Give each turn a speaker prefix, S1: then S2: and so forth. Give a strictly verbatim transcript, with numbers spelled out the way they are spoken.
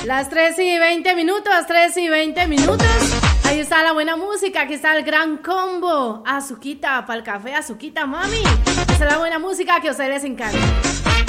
S1: Las tres y veinte minutos, tres y veinte minutos. Ahí está la buena música, aquí está el gran combo. Azuquita para el café, azuquita, mami. Esa es la buena música que a ustedes les encanta.